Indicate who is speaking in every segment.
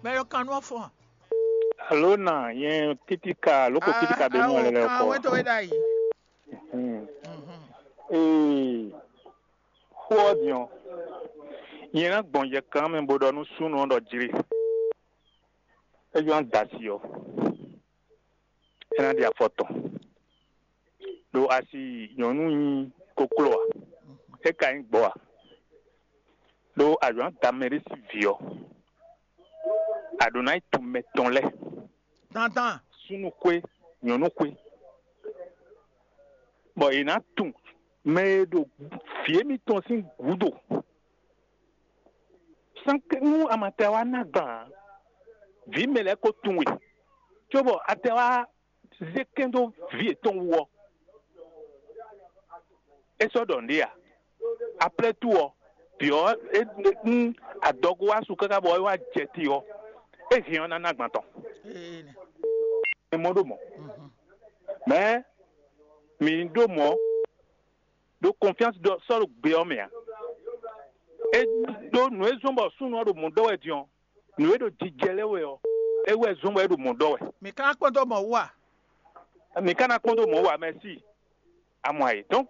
Speaker 1: Mais quand nous faisons.
Speaker 2: Allô, non, il y a un kitika, le kitika de nous, elle est
Speaker 1: Ah, ouais, toi, d'ailleurs.
Speaker 2: Et, quoi, bien. Il y a un bon, il y a quand même, bon, nous sommes en dodgeri. Et il y a un dasio. Il y a des photos. Do asi, il y a un kokloa. Et quand il boit. Do a eu un daméris vio. Adonai, tu mets ton lait.
Speaker 1: T'entends?
Speaker 2: Sunu kwe, nyono kwe. Bon, il y a tout. Mais do fie mi ton sin gudo. Sans que nous amateurs n'agan, vi mele ko tunwe. Tu vois, atewa zekendo vi ton wo. Et ça donne dia. Après tout, puis adogo wa sukaka boy wa jeti o. Et rien en agbanton. Et mon domo. Mais mi domo de confiance de sur le biomé. Et do nous sommes sous do mundo e dion. Nous e do digele we o. E we zombo e do mundo we.
Speaker 1: Mais quand on mo wa.
Speaker 2: Mais kana kondo mo wa merci. À moi. Donc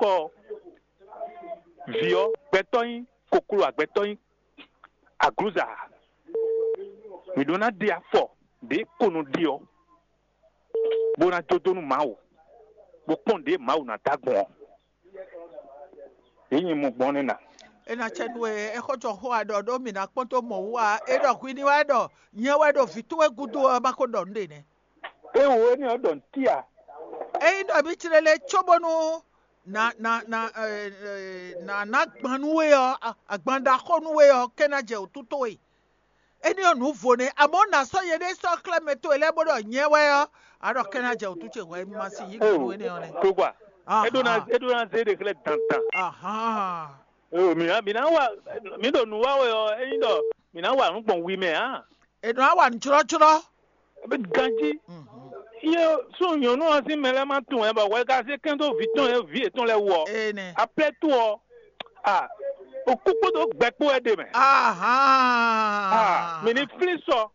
Speaker 2: vio betoin kokulu agbetoin agruza. Mi dona dia fo de kono dio. Bona toto no mau. Bo ponde mau na dagon. Eyin mo gbon na.
Speaker 1: Ena chenwe e khoto ho ado do mi na ponto mo wa e do kwini wa do nya wa do fitu e gudu ba ko do ndene.
Speaker 2: E wo ni odon tia.
Speaker 1: E ndo bi tirele chobonu na gbanuwe yo agbanda khonuwe yo kenaje otuto e. Eni onu vone amona so ye de so klemeto ele bodo nyewe yo ado kenaje otuche we masi yigu we ne one.
Speaker 2: Pourquoi? Edona zede kle tantan.
Speaker 1: Aha.
Speaker 2: Oh, mina wa mi do nu wa we o eyin do mina wa ngbon wi me ah.
Speaker 1: Edona wa nchuro.
Speaker 2: Be ganji. Yo so yon no asi mele ma tun e ba we ka se kendo viton e vi eton le wo. Après tout o kupo do gbepo e de me.
Speaker 1: Aha.
Speaker 2: Me ni fliso.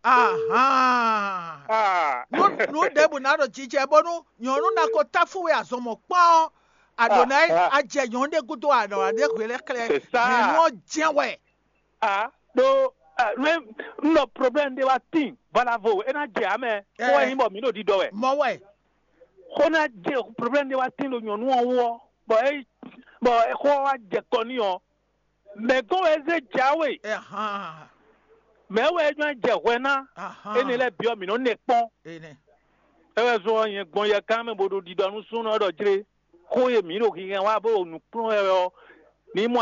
Speaker 1: Aha. No debu na do chiche bonu yonu na ko tafu we asomo pon. Adonai aje yonde gudo ado ade kwele kle.
Speaker 2: C'est ça.
Speaker 1: No jewe.
Speaker 2: Do no problem de wa tin. Bala vo e na je ame. Ko yin bo mi no di do we.
Speaker 1: Mo we.
Speaker 2: Ko na je problem de wa tin lo yonu wo. Bo e ko wa je koni o. Me go eze jawe. Me we jo je wena. Eni le bi o mi no ne pon. Ewe zo yen gbon ye kan me bodo di do nu sun no do jire. Ko ye mi no ki yan wa bo nu pon e o. Ni mo